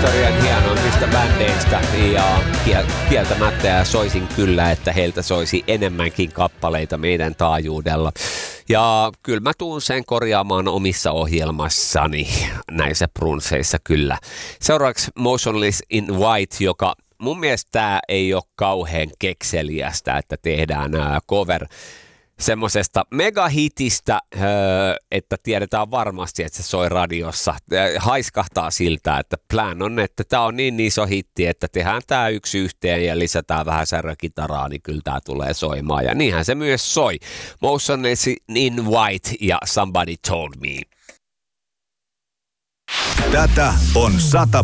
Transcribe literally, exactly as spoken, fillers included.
historian hienoimmista bändeistä ja kieltämättä ja soisin kyllä, että heiltä soisi enemmänkin kappaleita meidän taajuudella. Ja kyllä mä tuun sen korjaamaan omissa ohjelmassani näissä brunsseissa kyllä. Seuraavaksi Motionless in White, joka mun mielestä tää ei ole kauhean kekseliästä, että tehdään cover semmosesta megahitistä, että tiedetään varmasti, että se soi radiossa. Haiskahtaa siltä, että plan on, että tämä on niin iso hitti, että tehdään tämä yksi yhteen ja lisätään vähän särökitaraa, niin kyllä tämä tulee soimaan. Ja niinhän se myös soi. Motionless in White ja Somebody Told Me. Tätä on sata